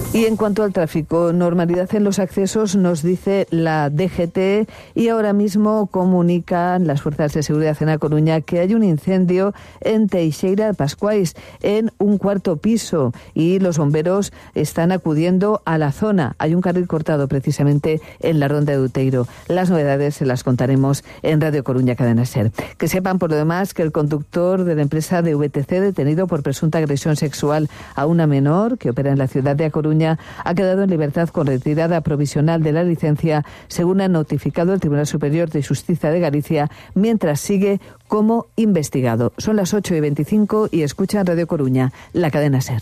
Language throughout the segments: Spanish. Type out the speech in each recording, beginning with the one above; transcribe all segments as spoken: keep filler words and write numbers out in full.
Y en cuanto al tráfico, normalidad en los accesos nos dice la D G T, y ahora mismo comunican las fuerzas de seguridad en A Coruña que hay un incendio en Teixeira de Pascuais, en un cuarto piso, y los bomberos están acudiendo a la zona. Hay un carril cortado precisamente en la ronda de Uteiro. Las novedades se las contaremos en Radio Coruña Cadena Ser. Que sepan por lo demás que el conductor de la empresa de V T C, detenido por presunta agresión sexual a una menor que opera en la ciudad de A Coruña, ha quedado en libertad con retirada provisional de la licencia, según ha notificado el Tribunal Superior de Justicia de Galicia, mientras sigue como investigado. Son las ocho y veinticinco y escuchan Radio Coruña, la cadena SER.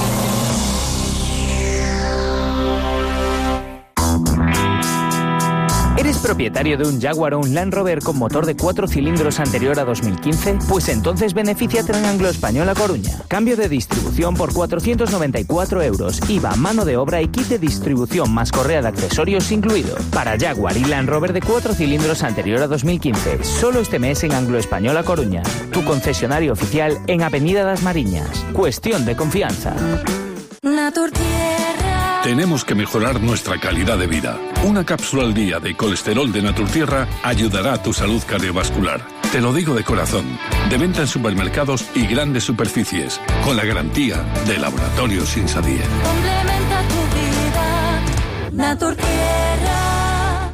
¿Eres propietario de un Jaguar o un Land Rover con motor de cuatro cilindros anterior a dos mil quince? Pues entonces benefíciate en Anglo-Español A Coruña. Cambio de distribución por cuatrocientos noventa y cuatro euros, I V A, mano de obra y kit de distribución más correa de accesorios incluido. Para Jaguar y Land Rover de cuatro cilindros anterior a dos mil quince, solo este mes en Anglo-Español A Coruña. Tu concesionario oficial en Avenida das Mariñas. Cuestión de confianza. Tenemos que mejorar nuestra calidad de vida. Una cápsula al día de colesterol de Naturtierra ayudará a tu salud cardiovascular. Te lo digo de corazón. De venta en supermercados y grandes superficies, con la garantía de Laboratorios Insadie. Complementa tu vida, Naturtierra.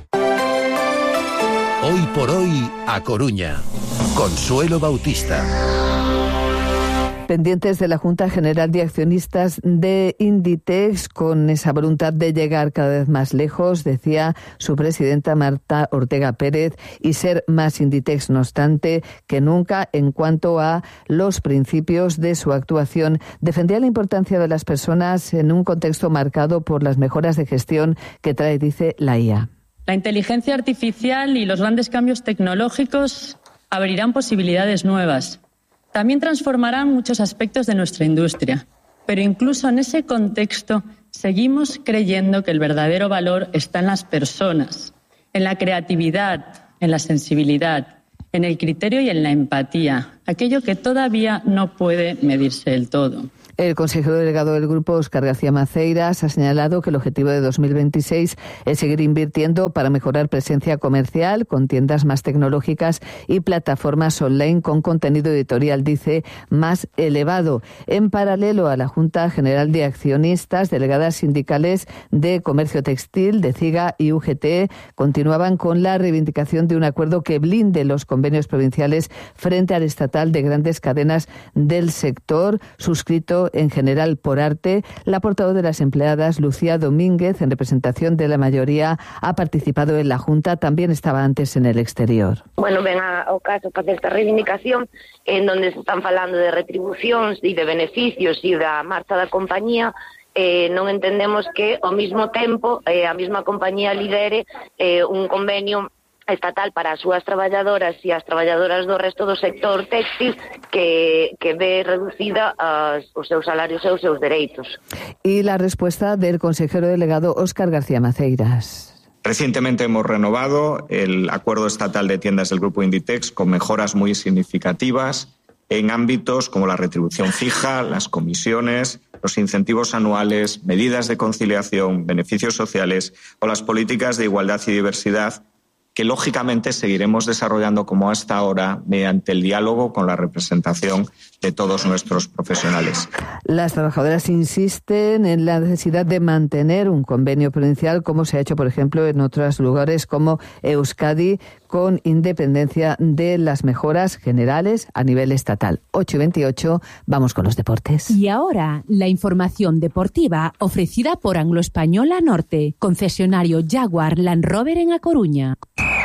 Hoy por hoy, A Coruña. Consuelo Bautista. Pendientes de la Junta General de Accionistas de Inditex, con esa voluntad de llegar cada vez más lejos, decía su presidenta Marta Ortega Pérez, y ser más Inditex, no obstante, que nunca en cuanto a los principios de su actuación. Defendía la importancia de las personas en un contexto marcado por las mejoras de gestión que trae, dice, la I A. La inteligencia artificial y los grandes cambios tecnológicos abrirán posibilidades nuevas. También transformarán muchos aspectos de nuestra industria, pero incluso en ese contexto seguimos creyendo que el verdadero valor está en las personas, en la creatividad, en la sensibilidad, en el criterio y en la empatía, aquello que todavía no puede medirse del todo. El consejero delegado del grupo, Óscar García Maceiras, ha señalado que el objetivo de dos mil veintiséis es seguir invirtiendo para mejorar presencia comercial con tiendas más tecnológicas y plataformas online con contenido editorial, dice, más elevado. En paralelo a la Junta General de Accionistas, delegadas sindicales de Comercio Textil, de CIGA y U G T continuaban con la reivindicación de un acuerdo que blinde los convenios provinciales frente al estatal de grandes cadenas del sector, suscrito en general por Arte. La portavoz de las empleadas, Lucía Domínguez, en representación de la mayoría, ha participado en la Junta, también estaba antes en el exterior. Bueno, ven ao caso para esta reivindicación en donde se están falando de retribucións e de beneficios e da marcha da compañía. Eh, non entendemos que ao mesmo tempo eh, a mesma compañía lidere eh, un convenio estatal para as súas traballadoras e as traballadoras do resto do sector textil que, que ve reducida as, os seus salarios e os seus dereitos. Y la respuesta del consejero delegado Óscar García Maceiras. Recientemente hemos renovado el acuerdo estatal de tiendas del Grupo Inditex con mejoras muy significativas en ámbitos como la retribución fija, las comisiones, los incentivos anuales, medidas de conciliación, beneficios sociales o las políticas de igualdad y diversidad, que lógicamente seguiremos desarrollando como hasta ahora mediante el diálogo con la representación de todos nuestros profesionales. Las trabajadoras insisten en la necesidad de mantener un convenio provincial, como se ha hecho, por ejemplo, en otros lugares como Euskadi, con independencia de las mejoras generales a nivel estatal. ocho y veintiocho, vamos con los deportes. Y ahora, la información deportiva ofrecida por Anglo-Española Norte, concesionario Jaguar Land Rover en A Coruña.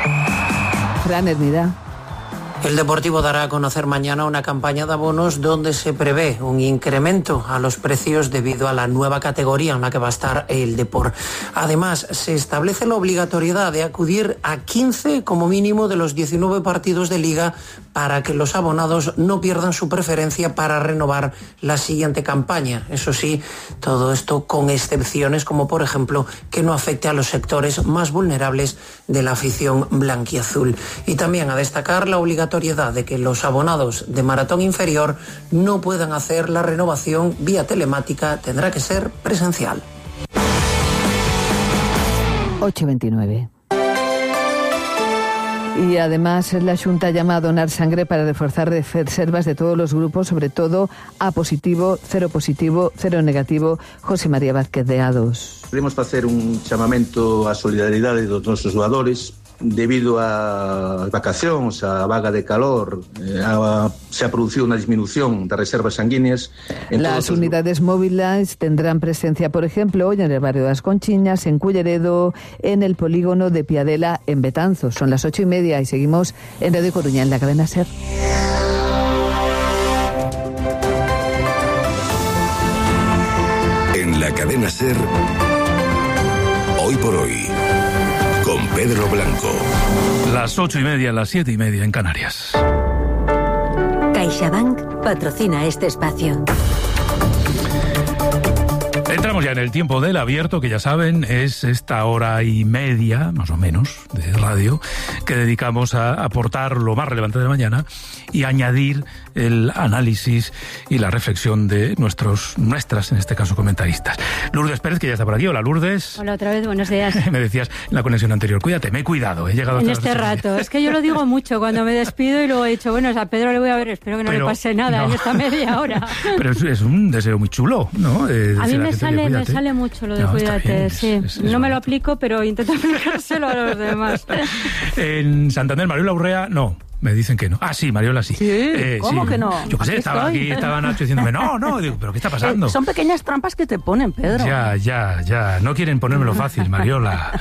Fran Hermida. El Deportivo dará a conocer mañana una campaña de abonos donde se prevé un incremento a los precios debido a la nueva categoría en la que va a estar el Depor. Además, se establece la obligatoriedad de acudir a quince como mínimo de los diecinueve partidos de Liga para que los abonados no pierdan su preferencia para renovar la siguiente campaña. Eso sí, todo esto con excepciones como, por ejemplo, que no afecte a los sectores más vulnerables de la afición blanquiazul. Y también a destacar la obligatoriedad de que los abonados de maratón inferior no puedan hacer la renovación vía telemática, tendrá que ser presencial. ocho y veintinueve. Y además la Xunta llama a donar sangre para reforzar reservas de todos los grupos, sobre todo A positivo, cero positivo, cero negativo. José María Vázquez de A dos. Queremos facer un chamamento á solidaridade dos nosos doadores. Debido a vacacións, a vaga de calor, a, se ha producido una disminución de reservas sanguíneas. En Las unidades los... móviles tendrán presencia, por ejemplo, hoy en el barrio de Las Conchiñas, en Culleredo, en el polígono de Piadela, en Betanzos. Son las ocho y media y seguimos en Radio Coruña, en la cadena SER. En la cadena SER, hoy por hoy, con Pedro Blanco. Las ocho y media, las siete y media en Canarias. CaixaBank patrocina este espacio. Entramos ya en el tiempo del abierto, que ya saben, es esta hora y media, más o menos, de radio, que dedicamos a aportar lo más relevante de la mañana y añadir el análisis y la reflexión de nuestros, nuestras, en este caso, comentaristas. Lourdes Pérez, que ya está por aquí. Hola, Lourdes. Hola, otra vez, buenos días. Me decías en la conexión anterior, cuídate, me he cuidado, he llegado en a este rato. Es que yo lo digo mucho cuando me despido y luego he dicho, bueno, a Pedro le voy a ver, espero que no Pero, le pase nada no. en esta media hora. Pero es, es un deseo muy chulo, ¿no? Eh, a mí me sale, me sale mucho lo de no, cuídate, bien, sí. Es, es, no me lo aplico, pero intento aplicárselo a los demás. En Santander, Mariola Urrea, no. Me dicen que no. Ah, sí, Mariola sí. ¿Sí? Eh, ¿Cómo sí. que no? Yo qué sé, estaba aquí, estaba Nacho diciéndome, no, no, digo, ¿pero qué está pasando? Eh, son pequeñas trampas que te ponen, Pedro. Ya, ya, ya. No quieren ponérmelo fácil, Mariola.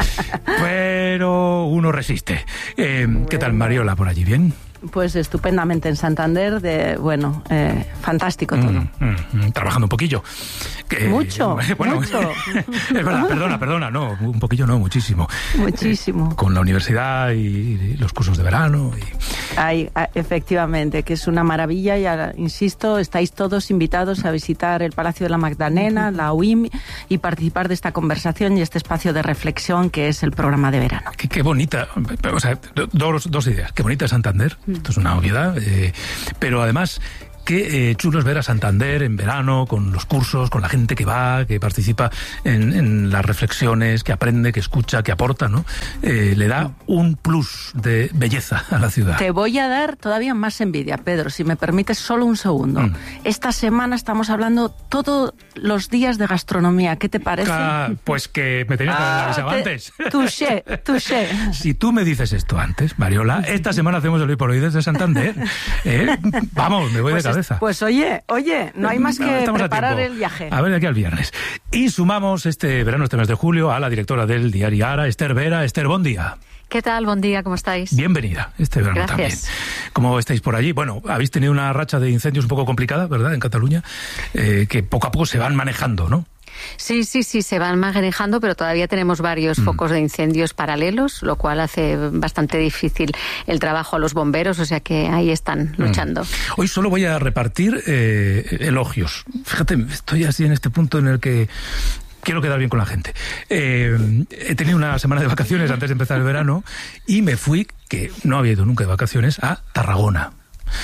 Pero uno resiste. Eh, ¿Qué tal, Mariola, por allí? ¿Bien? Pues estupendamente en Santander, de bueno, eh, fantástico todo. Mm, mm, mm, trabajando un poquillo. Que, mucho, bueno, mucho. Es verdad, perdona, perdona, no, un poquillo no, muchísimo. Muchísimo. Eh, con la universidad y, y los cursos de verano. Y... Ay, efectivamente, que es una maravilla y, ahora, insisto, estáis todos invitados a visitar el Palacio de la Magdalena, la U I M, y participar de esta conversación y este espacio de reflexión que es el programa de verano. Qué, qué bonita, o sea, dos, dos ideas. Qué bonita es Santander. Esto es una obviedad, eh, pero además qué eh, chulo es ver a Santander en verano, con los cursos, con la gente que va, que participa en, en las reflexiones, que aprende, que escucha, que aporta, ¿no? Eh, le da un plus de belleza a la ciudad. Te voy a dar todavía más envidia, Pedro, si me permites solo un segundo. Mm. Esta semana estamos hablando todos los días de gastronomía, ¿qué te parece? Ah, pues que me tenías que haber avisado ah, antes. Touché, touché. Si tú me dices esto antes, Mariola, esta semana hacemos el hoy por hoy desde Santander. ¿Eh? Vamos, me voy pues de cabeza. Pues oye, oye, no hay más que no, preparar el viaje. A ver, de aquí al viernes. Y sumamos este verano, este mes de julio, a la directora del diario Ara, Esther Vera. Esther, buen día. ¿Qué tal? Buen día, ¿cómo estáis? Bienvenida este verano. Gracias. También. ¿Cómo estáis por allí? Bueno, habéis tenido una racha de incendios un poco complicada, ¿verdad?, en Cataluña, eh, que poco a poco se van manejando, ¿no? Sí, sí, sí, se van manejando, pero todavía tenemos varios mm. focos de incendios paralelos, lo cual hace bastante difícil el trabajo a los bomberos, o sea que ahí están luchando. Mm. Hoy solo voy a repartir eh, elogios. Fíjate, estoy así en este punto en el que quiero quedar bien con la gente. Eh, he tenido una semana de vacaciones antes de empezar el verano y me fui, que no había ido nunca de vacaciones, a Tarragona.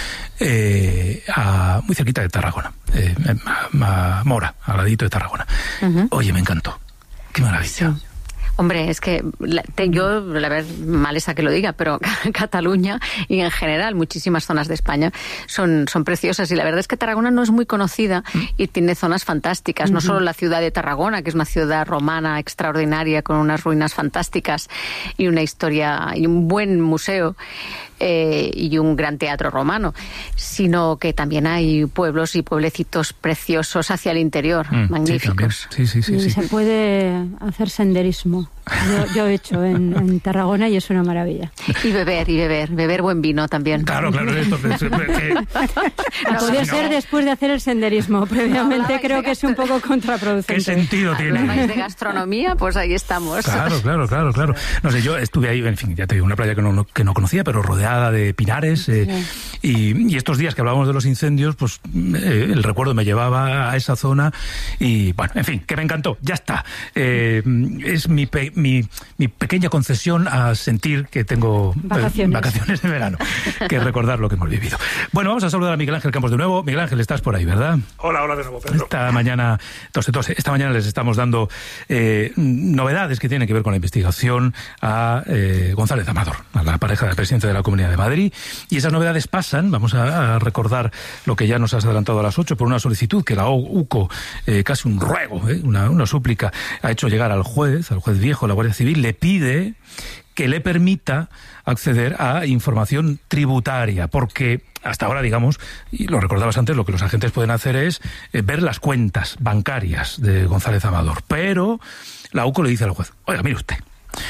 Eh, a, muy cerquita de Tarragona, eh, a, a Mora, al ladito de Tarragona. Uh-huh. Oye, me encantó. Qué maravilla. Sí. Hombre, es que te, yo, la verdad, mal esa que lo diga, pero Cataluña y en general muchísimas zonas de España son, son preciosas y la verdad es que Tarragona no es muy conocida y tiene zonas fantásticas, uh-huh. no solo la ciudad de Tarragona, que es una ciudad romana extraordinaria con unas ruinas fantásticas y una historia y un buen museo eh, y un gran teatro romano, sino que también hay pueblos y pueblecitos preciosos hacia el interior, mm, magníficos. Sí, sí, sí, sí, y sí. Se puede hacer senderismo. Yo, yo he hecho en, en Tarragona y es una maravilla. Y beber, y beber, beber buen vino también. Claro, claro, esto es, es, que... no, Podría no. ser después de hacer el senderismo. Previamente no, creo que es un poco contraproducente. ¿Qué sentido tiene? ¿Hablabais de gastronomía? Pues ahí estamos. Claro, claro, claro, claro. No sé, yo estuve ahí, en fin, ya te digo, una playa que no, que no conocía, pero rodeada Barriada de Pinares, eh, sí. y, y estos días que hablábamos de los incendios, pues eh, el recuerdo me llevaba a esa zona y, bueno, en fin, que me encantó, ya está. Eh, es mi, pe mi, mi pequeña concesión a sentir que tengo vacaciones, eh, vacaciones de verano, que recordar lo que hemos vivido. Bueno, vamos a saludar a Miguel Ángel Campos de nuevo. Miguel Ángel, estás por ahí, ¿verdad? Hola, hola de nuevo, Pedro. Esta mañana, tose, tose, esta mañana les estamos dando eh, novedades que tienen que ver con la investigación a eh, González Amador, a la pareja del presidente de la Comunidad de Madrid, y esas novedades pasan, vamos a, a recordar lo que ya nos has adelantado a las ocho, por una solicitud que la U C O, eh, casi un ruego, eh, una, una súplica, ha hecho llegar al juez, al juez viejo, la Guardia Civil, le pide que le permita acceder a información tributaria, porque hasta ahora, digamos, y lo recordabas antes, lo que los agentes pueden hacer es eh, ver las cuentas bancarias de González Amador, pero la U C O le dice al juez, oiga, mire usted,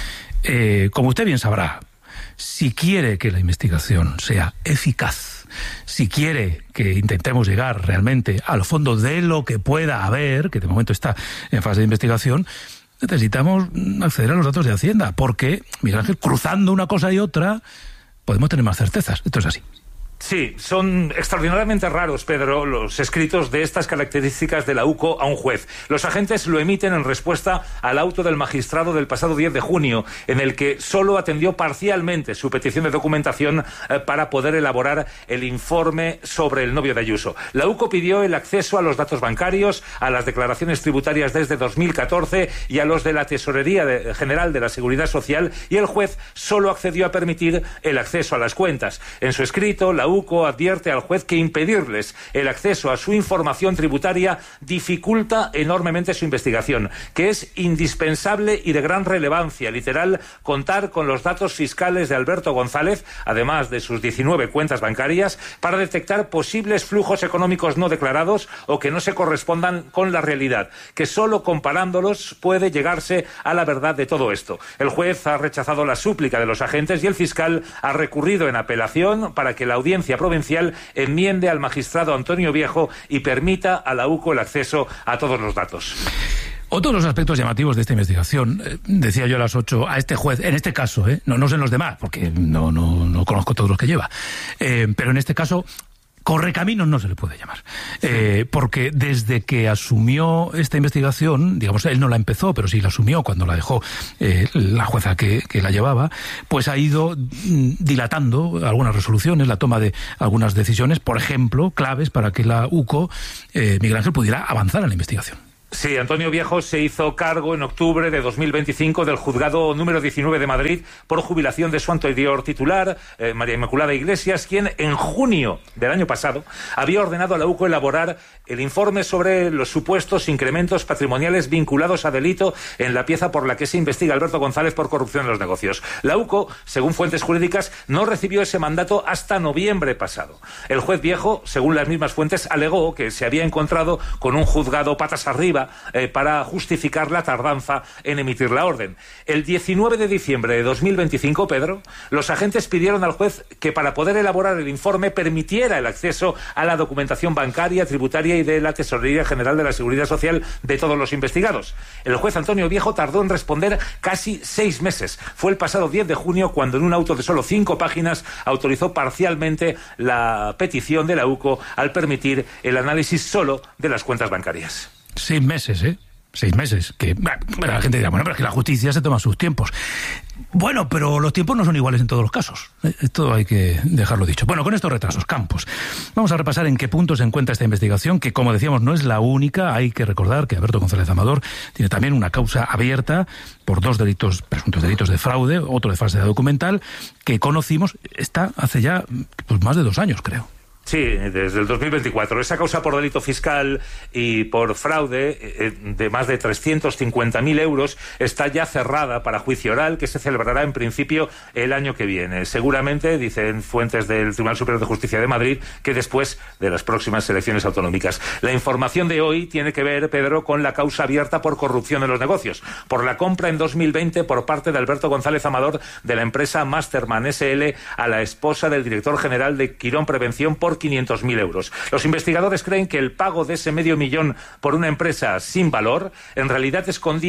eh, como usted bien sabrá, si quiere que la investigación sea eficaz, si quiere que intentemos llegar realmente al fondo de lo que pueda haber, que de momento está en fase de investigación, necesitamos acceder a los datos de Hacienda, porque, Miguel Ángel, cruzando una cosa y otra, podemos tener más certezas. Esto es así. Sí, son extraordinariamente raros, Pedro, los escritos de estas características de la U C O a un juez. Los agentes lo emiten en respuesta al auto del magistrado del pasado diez de junio, en el que solo atendió parcialmente su petición de documentación eh, para poder elaborar el informe sobre el novio de Ayuso. La U C O pidió el acceso a los datos bancarios, a las declaraciones tributarias desde dos mil catorce y a los de la Tesorería de, General de la Seguridad Social, y el juez solo accedió a permitir el acceso a las cuentas. En su escrito, la U C O advierte al juez que impedirles el acceso a su información tributaria dificulta enormemente su investigación, que es indispensable y de gran relevancia, literal, contar con los datos fiscales de Alberto González, además de sus diecinueve cuentas bancarias, para detectar posibles flujos económicos no declarados o que no se correspondan con la realidad, que solo comparándolos puede llegarse a la verdad de todo esto. El juez ha rechazado la súplica de los agentes y el fiscal ha recurrido en apelación para que la audiencia provincial enmiende al magistrado Antonio Viejo y permita a la U C O el acceso a todos los datos. Otro de los aspectos llamativos de esta investigación, eh, decía yo a las ocho, a este juez, en este caso, eh, no, no sé en los demás, porque no, no, no conozco todos los que lleva, eh, pero en este caso, correcaminos no se le puede llamar, eh, porque desde que asumió esta investigación, digamos, él no la empezó, pero sí la asumió cuando la dejó eh, la jueza que, que la llevaba, pues ha ido dilatando algunas resoluciones, la toma de algunas decisiones, por ejemplo, claves para que la U C O, eh, Miguel Ángel, pudiera avanzar en la investigación. Sí, Antonio Viejo se hizo cargo en octubre de dos mil veinticinco del juzgado número diecinueve de Madrid por jubilación de su anterior titular, eh, María Inmaculada Iglesias, quien en junio del año pasado había ordenado a la U C O elaborar el informe sobre los supuestos incrementos patrimoniales vinculados a delito en la pieza por la que se investiga Alberto González por corrupción en los negocios. La U C O, según fuentes jurídicas, no recibió ese mandato hasta noviembre pasado. El juez Viejo, según las mismas fuentes, alegó que se había encontrado con un juzgado patas arriba Eh, para justificar la tardanza en emitir la orden. El diecinueve de diciembre de dos mil veinticinco, Pedro, los agentes pidieron al juez que para poder elaborar el informe permitiera el acceso a la documentación bancaria, tributaria y de la Tesorería General de la Seguridad Social de todos los investigados. El juez Antonio Viejo tardó en responder casi seis meses. Fue el pasado diez de junio cuando en un auto de solo cinco páginas autorizó parcialmente la petición de la U C O al permitir el análisis solo de las cuentas bancarias. Seis meses, ¿eh? Seis meses. Que bueno, la gente dirá, bueno, pero es que la justicia se toma sus tiempos. Bueno, pero los tiempos no son iguales en todos los casos. Esto hay que dejarlo dicho. Bueno, con estos retrasos, Campos, vamos a repasar en qué punto se encuentra esta investigación, que, como decíamos, no es la única. Hay que recordar que Alberto González Amador tiene también una causa abierta por dos delitos, presuntos delitos de fraude, otro de falsedad documental, que conocimos, está hace ya pues, más de dos años, creo. Sí, desde el dos mil veinticuatro. Esa causa por delito fiscal y por fraude eh, de más de trescientos cincuenta mil euros está ya cerrada para juicio oral, que se celebrará en principio el año que viene. Seguramente, dicen fuentes del Tribunal Superior de Justicia de Madrid, que después de las próximas elecciones autonómicas. La información de hoy tiene que ver, Pedro, con la causa abierta por corrupción en los negocios, por la compra en dos mil veinte por parte de Alberto González Amador de la empresa Masterman S L a la esposa del director general de Quirón Prevención por quinientos mil euros. Los investigadores creen que el pago de ese medio millón por una empresa sin valor en realidad escondía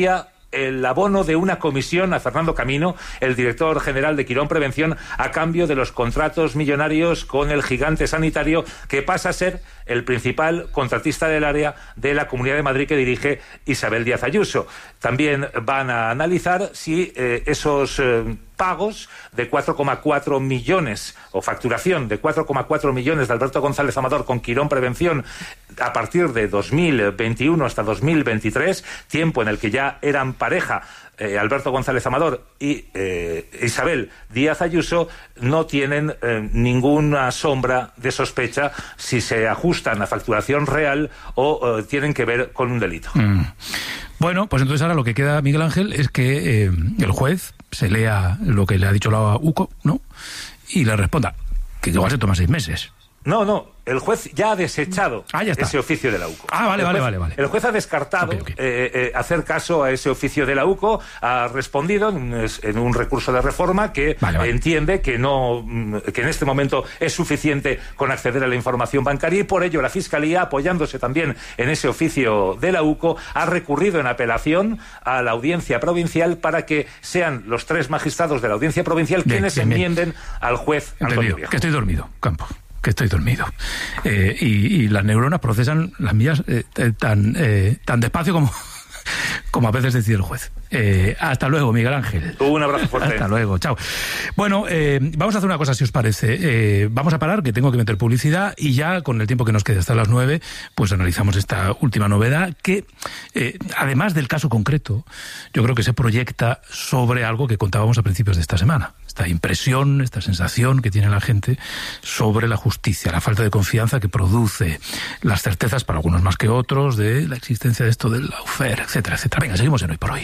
el abono de una comisión a Fernando Camino, el director general de Quirón Prevención, a cambio de los contratos millonarios con el gigante sanitario que pasa a ser el principal contratista del área de la Comunidad de Madrid que dirige Isabel Díaz Ayuso. También van a analizar si eh, esos eh, pagos de cuatro coma cuatro millones o facturación de cuatro coma cuatro millones de Alberto González Amador con Quirón Prevención a partir de dos mil veintiuno hasta dos mil veintitrés, tiempo en el que ya eran pareja eh, Alberto González Amador y eh, Isabel Díaz Ayuso, no tienen eh, ninguna sombra de sospecha si se ajustan a facturación real o eh, tienen que ver con un delito. Mm. Bueno, pues entonces ahora lo que queda, Miguel Ángel, es que eh, el juez se lea lo que le ha dicho la U C O, ¿no? Y le responda, que igual se toma seis meses. No, no, el juez ya ha desechado ah, ya ese oficio de la U C O. Ah, vale, el vale, juez, vale, vale. El juez ha descartado okay, okay. Eh, eh, hacer caso a ese oficio de la U C O, ha respondido en, en un recurso de reforma que vale, vale. entiende que no, que en este momento es suficiente con acceder a la información bancaria y por ello la Fiscalía, apoyándose también en ese oficio de la U C O, ha recurrido en apelación a la Audiencia Provincial para que sean los tres magistrados de la Audiencia Provincial bien, quienes bien, enmienden bien. al juez Antonio Viejo. Que estoy dormido, Campo. Que estoy dormido. Eh, y, y las neuronas procesan las mías eh, eh, tan, eh, tan despacio como, como a veces decide el juez. Eh, hasta luego, Miguel Ángel. Un abrazo fuerte. Hasta luego, chao. Bueno, eh, vamos a hacer una cosa, si os parece. Eh, vamos a parar, que tengo que meter publicidad, y ya con el tiempo que nos quede hasta las nueve, pues analizamos esta última novedad que, eh, además del caso concreto, yo creo que se proyecta sobre algo que contábamos a principios de esta semana. Esta impresión, esta sensación que tiene la gente sobre la justicia, la falta de confianza que produce, las certezas, para algunos más que otros, de la existencia de esto del lawfare, etcétera, etcétera. Venga, seguimos en Hoy por Hoy.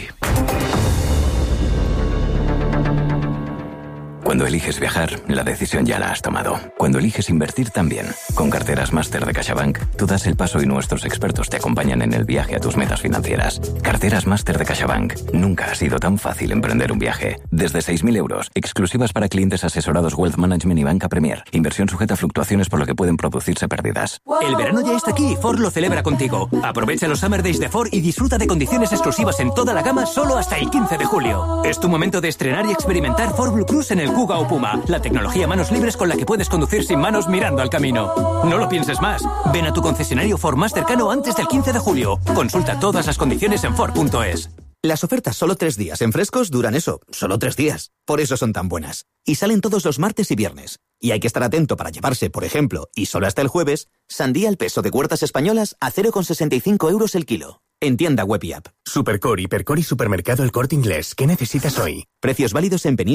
Cuando eliges viajar, la decisión ya la has tomado. Cuando eliges invertir también. Con Carteras Máster de CaixaBank, tú das el paso y nuestros expertos te acompañan en el viaje a tus metas financieras. Carteras Máster de CaixaBank. Nunca ha sido tan fácil emprender un viaje. Desde seis mil euros, exclusivas para clientes asesorados Wealth Management y Banca Premier. Inversión sujeta a fluctuaciones por lo que pueden producirse pérdidas. El verano ya está aquí y Ford lo celebra contigo. Aprovecha los Summer Days de Ford y disfruta de condiciones exclusivas en toda la gama solo hasta el quince de julio. Es tu momento de estrenar y experimentar Ford Blue Cruise en el Kuga o Puma, la tecnología a manos libres con la que puedes conducir sin manos mirando al camino. No lo pienses más. Ven a tu concesionario Ford más cercano antes del quince de julio. Consulta todas las condiciones en Ford punto es. Las ofertas solo tres días en Frescos duran eso, solo tres días. Por eso son tan buenas. Y salen todos los martes y viernes. Y hay que estar atento para llevarse, por ejemplo, y solo hasta el jueves, sandía al peso de Huertas Españolas a cero coma sesenta y cinco euros el kilo. En tienda web y app. Supercore, Hipercore y Supermercado El Corte Inglés. ¿Qué necesitas hoy? Precios válidos en Península.